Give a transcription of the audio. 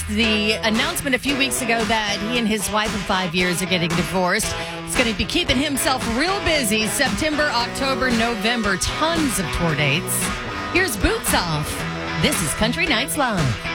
the announcement a few weeks ago that he and his wife of 5 years are getting divorced. He's going to be keeping himself real busy September, October, November. Tons of tour dates. Here's Boots Off. This is Country Nights Live.